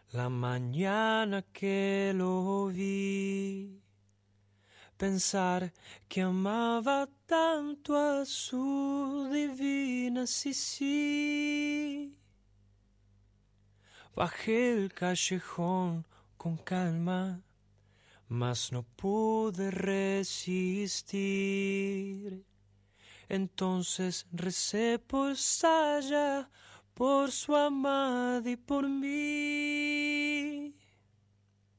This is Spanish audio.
La mañana que lo vi, pensar que amaba tanto a su divina Sisi. Bajé el callejón con calma, mas no pude resistir. Entonces recé por Saya, por su amada y por mí.